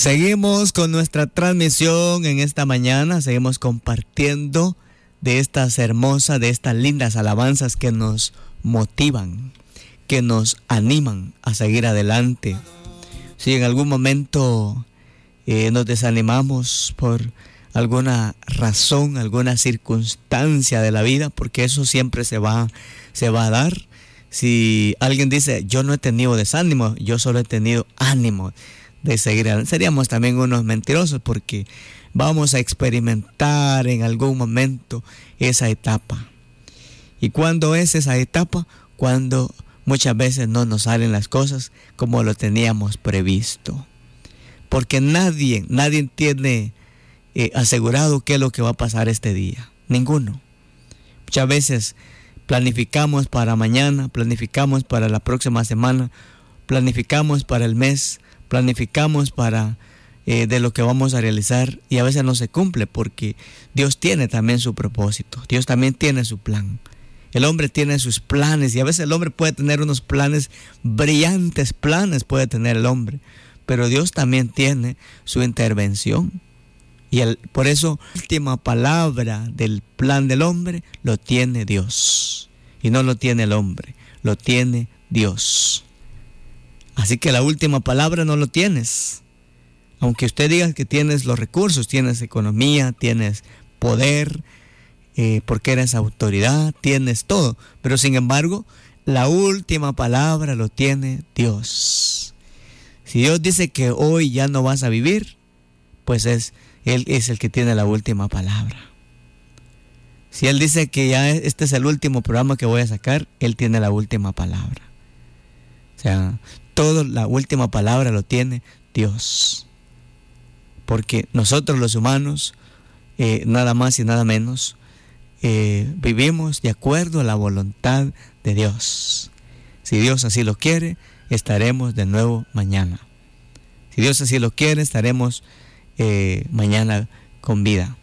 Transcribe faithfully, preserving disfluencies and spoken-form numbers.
Seguimos con nuestra transmisión en esta mañana, seguimos compartiendo de estas hermosas, de estas lindas alabanzas que nos motivan, que nos animan a seguir adelante. Si en algún momento eh, nos desanimamos por alguna razón, alguna circunstancia de la vida, porque eso siempre se va, se va a dar. Si alguien dice, yo no he tenido desánimo, yo solo he tenido ánimo de seguir adelante, seríamos también unos mentirosos, porque vamos a experimentar en algún momento esa etapa. ¿Y cuándo es esa etapa? Cuando muchas veces no nos salen las cosas como lo teníamos previsto. Porque nadie, nadie tiene eh, asegurado qué es lo que va a pasar este día. Ninguno. Muchas veces planificamos para mañana, planificamos para la próxima semana, planificamos para el mes, planificamos para eh, de lo que vamos a realizar, y a veces no se cumple porque Dios tiene también su propósito, Dios también tiene su plan. El hombre tiene sus planes, y a veces el hombre puede tener unos planes, brillantes planes puede tener el hombre, pero Dios también tiene su intervención. Y el, por eso la última palabra del plan del hombre lo tiene Dios, y no lo tiene el hombre, lo tiene Dios. Así que la última palabra no lo tienes. Aunque usted diga que tienes los recursos, tienes economía, tienes poder, eh, porque eres autoridad, tienes todo. Pero sin embargo, la última palabra lo tiene Dios. Si Dios dice que hoy ya no vas a vivir, pues es, Él es el que tiene la última palabra. Si Él dice que ya este es el último programa que voy a sacar, Él tiene la última palabra. O sea, toda la última palabra lo tiene Dios. Porque nosotros los humanos, eh, nada más y nada menos, eh, vivimos de acuerdo a la voluntad de Dios. Si Dios así lo quiere, estaremos de nuevo mañana. Si Dios así lo quiere, estaremos eh, mañana con vida.